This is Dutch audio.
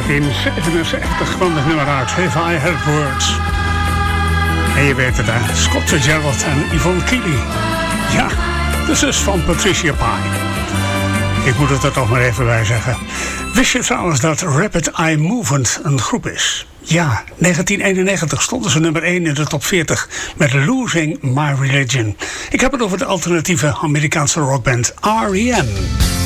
In 77 kwam het nummer uit, If I Had Words. En je weet het, hè? Scott Fitzgerald en Yvonne Keely. Ja, de zus van Patricia Pai. Ik moet het er toch maar even bij zeggen. Wist je trouwens dat Rapid Eye Movement een groep is? Ja, 1991 stonden ze nummer 1 in de top 40 met Losing My Religion. Ik heb het over de alternatieve Amerikaanse rockband R.E.M.